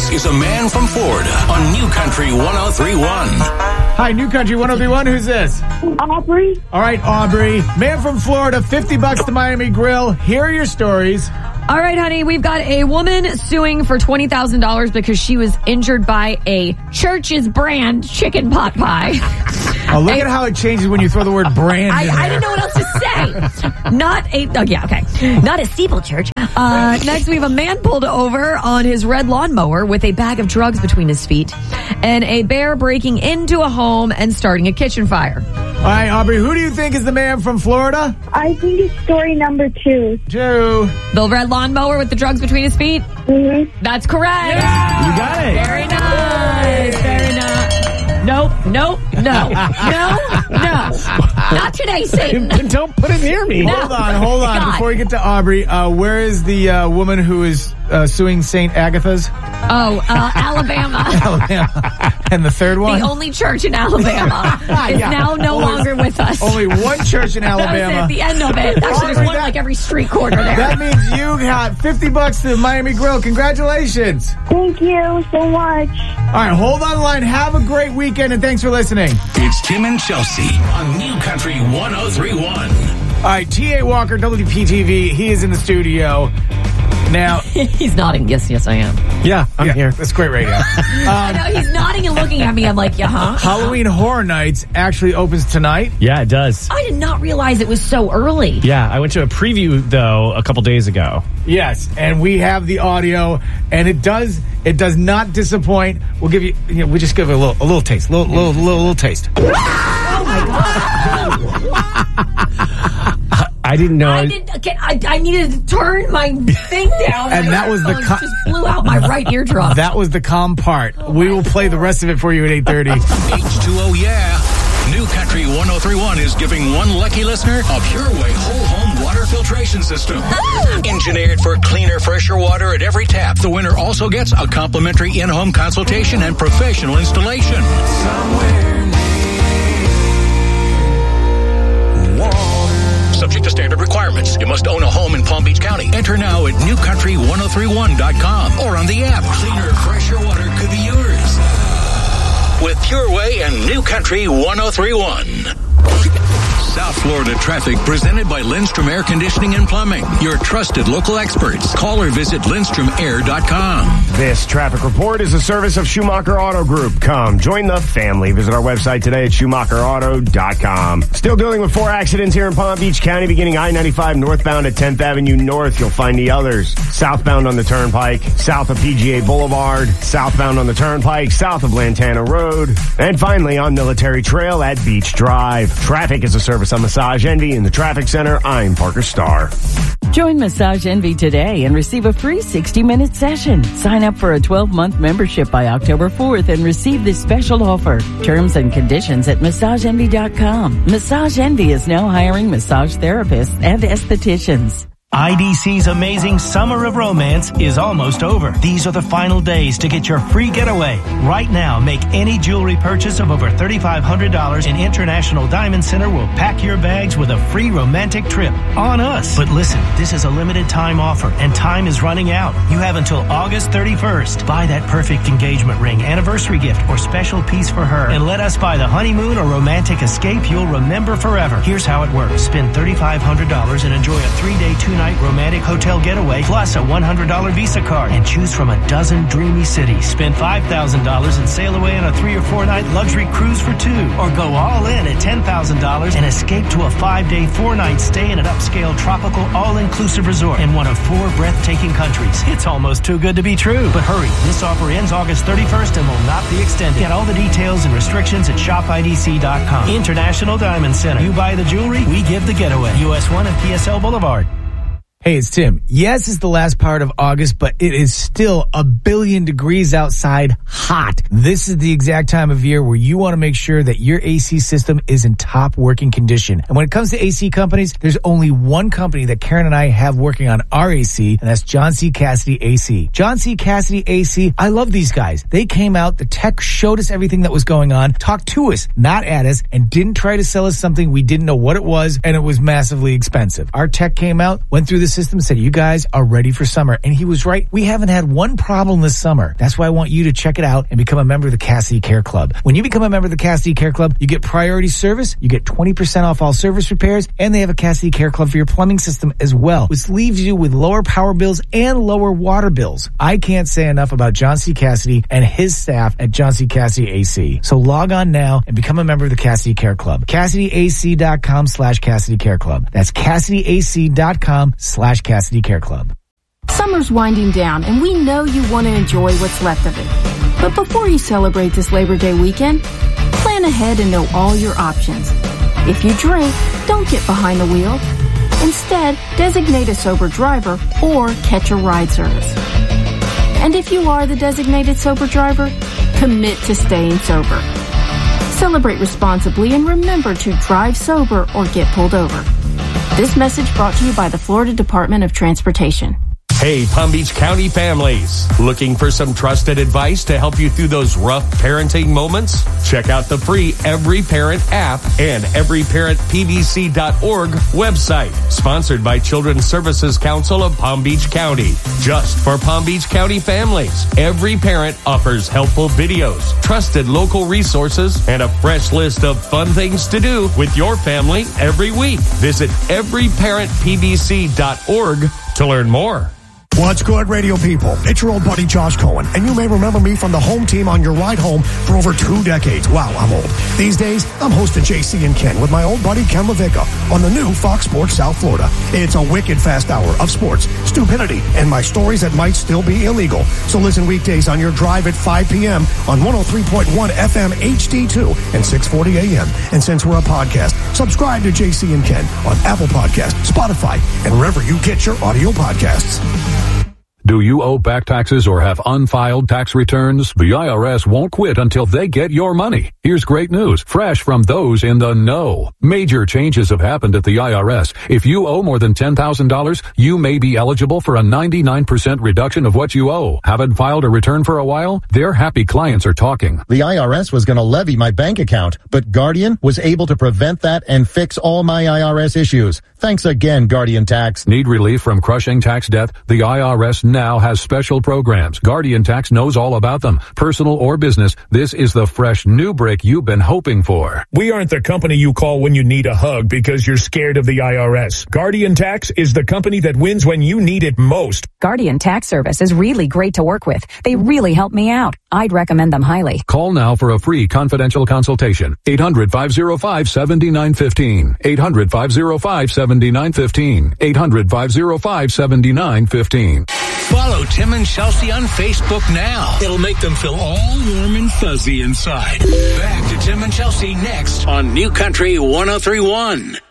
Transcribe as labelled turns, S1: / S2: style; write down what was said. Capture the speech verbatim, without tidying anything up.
S1: This is a man from Florida on New Country one oh three point one.
S2: Hi, New Country one oh three point one. Who's this?
S3: Aubrey.
S2: All right, Aubrey. Man from Florida, fifty bucks to Miami Grill. Here are your stories.
S4: All right, honey, we've got a woman suing for twenty thousand dollars because she was injured by a Church's brand chicken pot pie.
S2: Oh, look
S4: a,
S2: at how it changes when you throw the word brand
S4: I,
S2: in there.
S4: I didn't know what else to say. Not a, oh yeah, okay. Not a steeplechurch. Uh, next, we have a man pulled over on his red lawnmower with a bag of drugs between his feet, and a bear breaking into a home and starting a kitchen fire.
S2: All right, Aubrey, who do you think is the man from Florida?
S3: I think it's story number two.
S2: Two.
S4: The red lawnmower with the drugs between his feet?
S3: Mm-hmm.
S4: That's correct.
S2: Yeah! You got it.
S4: Very nice. Very nice. Nope, nope, no, no, no. Not today, Satan.
S2: Don't put it near me.
S4: No.
S2: Hold on, hold on.
S4: God.
S2: Before we get to Aubrey, uh, where is the uh, woman who is uh, suing Saint Agatha's?
S4: Oh, uh, Alabama.
S2: Alabama. And the third one?
S4: The only church in Alabama is
S2: Yeah.
S4: now no
S2: Only-
S4: longer with us.
S2: Only one church in
S4: That was
S2: Alabama.
S4: it, the end of it. Actually, there's
S2: Aubrey,
S4: one
S2: that-
S4: like every street corner there.
S2: That means you got fifty bucks to the Miami Grill. Congratulations.
S3: Thank you so much.
S2: All right, hold on the line. Have a great weekend, and thanks for listening.
S1: It's Tim and Chelsea on New Country one oh three point one.
S2: All right, T A. Walker, W P T V. He is in the studio. Now,
S4: He's nodding. Yes, yes, I am.
S5: Yeah, I'm
S2: yeah,
S5: here.
S2: That's great radio.
S4: I know, he's nodding and looking at me. I'm like, yeah, huh?
S2: Halloween Horror Nights actually opens tonight.
S5: Yeah, it does.
S4: I did not realize it was so early.
S5: Yeah, I went to a preview, though, a couple days ago.
S2: Yes, and we have the audio, and it does it does not disappoint. We'll give you, you know, we just give it a little a little taste, little little little, little taste.
S4: Oh, my God.
S5: I didn't know.
S4: I, did, okay, I, I needed to turn my thing down.
S2: And
S4: My
S2: that was the
S4: earphones
S2: co-
S4: just blew out my right eardrum.
S2: That was the calm part. We will play the rest of it for you at eight thirty.
S1: H two O, yeah. New Country one oh three point one is giving one lucky listener a Pure Way whole home water filtration system. Engineered for cleaner, fresher water at every tap. The winner also gets a complimentary in-home consultation and professional installation. Subject to standard requirements. You must own a home in Palm Beach County. Enter now at new country one oh three one dot com or on the app. Cleaner, fresher water could be yours. With Pure Way and New Country one oh three point one. South Florida traffic presented by Lindstrom Air Conditioning and Plumbing. Your trusted local experts. Call or visit lindstrom air dot com.
S6: This traffic report is a service of Schumacher Auto Group. Come, join the family. Visit our website today at schumacher auto dot com. Still dealing with four accidents here in Palm Beach County, beginning I ninety-five northbound at tenth Avenue North. You'll find the others. Southbound on the Turnpike, south of P G A Boulevard, southbound on the Turnpike, south of Lantana Road, and finally on Military Trail at Beach Drive. Traffic is a service on Massage Envy in the Traffic Center. I'm Parker Starr.
S7: Join Massage Envy today and receive a free sixty-minute session. Sign up for a twelve-month membership by October fourth and receive this special offer. Terms and conditions at massage envy dot com. Massage Envy is now hiring massage therapists and estheticians.
S8: I D C's amazing Summer of Romance is almost over. These are the final days to get your free getaway. Right now, make any jewelry purchase of over three thousand five hundred dollars and International Diamond Center will pack your bags with a free romantic trip on us. But listen, this is a limited time offer and time is running out. You have until August thirty-first. Buy that perfect engagement ring, anniversary gift, or special piece for her and let us buy the honeymoon or romantic escape you'll remember forever. Here's how it works. Spend three thousand five hundred dollars and enjoy a three-day, two night romantic hotel getaway plus a one hundred dollars Visa card and choose from a dozen dreamy cities. Spend five thousand dollars and sail away on a three or four night luxury cruise for two, or go all in at ten thousand dollars and escape to a five day, four night stay in an upscale tropical all-inclusive resort in one of four breathtaking countries. It's almost too good to be true. But hurry, this offer ends August thirty-first and will not be extended. Get all the details and restrictions at shop I D C dot com. International Diamond Center. You buy the jewelry, we give the getaway. U S one and P S L Boulevard.
S2: Hey, it's Tim. Yes, it's the last part of August, but it is still a billion degrees outside, hot. This is the exact time of year where you want to make sure that your A C system is in top working condition. And when it comes to A C companies, there's only one company that Karen and I have working on our A C, and that's John C. Cassidy A C. John C. Cassidy A C, I love these guys. They came out, the tech showed us everything that was going on, talked to us, not at us, and didn't try to sell us something we didn't know what it was, and it was massively expensive. Our tech came out, went through the the system and said, you guys are ready for summer. And he was right. We haven't had one problem this summer. That's why I want you to check it out and become a member of the Cassidy Care Club. When you become a member of the Cassidy Care Club, you get priority service, you get twenty percent off all service repairs, and they have a Cassidy Care Club for your plumbing system as well, which leaves you with lower power bills and lower water bills. I can't say enough about John C. Cassidy and his staff at John C. Cassidy A C. So log on now and become a member of the Cassidy Care Club. CassidyAC.com slash Cassidy Care Club. That's CassidyAC.com slash Cassidy Care Club.
S9: Summer's winding down, and we know you want to enjoy what's left of it. But before you celebrate this Labor Day weekend, plan ahead and know all your options. If you drink, don't get behind the wheel. Instead, designate a sober driver or catch a ride service. And if you are the designated sober driver, commit to staying sober. Celebrate responsibly and remember to drive sober or get pulled over. This message brought to you by the Florida Department of Transportation.
S10: Hey, Palm Beach County families, looking for some trusted advice to help you through those rough parenting moments? Check out the free Every Parent app and every parent p b c dot org website, sponsored by Children's Services Council of Palm Beach County. Just for Palm Beach County families, Every Parent offers helpful videos, trusted local resources, and a fresh list of fun things to do with your family every week. Visit every parent p b c dot org to learn more.
S11: What's good, radio people? It's your old buddy Josh Cohen, and you may remember me from the home team on your ride home for over two decades. Wow, I'm old. These days, I'm hosting J C and Ken with my old buddy Ken LaVicka on the new Fox Sports South Florida. It's a wicked fast hour of sports, stupidity, and my stories that might still be illegal. So listen weekdays on your drive at five p.m. on one oh three point one F M H D two and six forty a.m. And since we're a podcast, subscribe to J C and Ken on Apple Podcasts, Spotify, and wherever you get your audio podcasts.
S12: Do you owe back taxes or have unfiled tax returns? The I R S won't quit until they get your money. Here's great news, fresh from those in the know. Major changes have happened at the I R S. If you owe more than ten thousand dollars, you may be eligible for a ninety-nine percent reduction of what you owe. Haven't filed a return for a while? Their happy clients are talking.
S13: The I R S was going to levy my bank account, but Guardian was able to prevent that and fix all my I R S issues. Thanks again, Guardian Tax.
S12: Need relief from crushing tax debt? The I R S now has special programs. Guardian Tax knows all about them. Personal or business, this is the fresh new break you've been hoping for.
S14: We aren't the company you call when you need a hug because you're scared of the I R S. Guardian Tax is the company that wins when you need it most.
S15: Guardian Tax Service is really great to work with. They really help me out. I'd recommend them highly.
S12: Call now for a free confidential consultation. eight hundred, five oh five, seven nine one five. eight hundred, five oh five, seven nine one five. eight hundred, five oh five, seven nine one five.
S1: Follow Tim and Chelsea on Facebook now. It'll make them feel all warm and fuzzy inside. Back to Tim and Chelsea next on New Country one oh three point one.